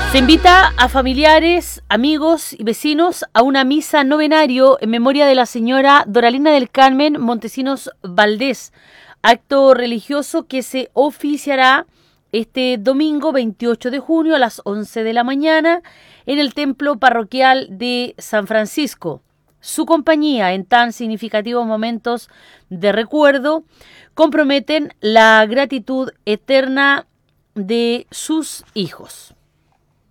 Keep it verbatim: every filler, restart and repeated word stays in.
Se invita a familiares, amigos y vecinos a una misa novenario en memoria de la señora Doralina del Carmen Montesinos Valdés, acto religioso que se oficiará este domingo veintiocho de junio a las once de la mañana en el templo parroquial de San Francisco. Su compañía en tan significativos momentos de recuerdo comprometen la gratitud eterna de sus hijos.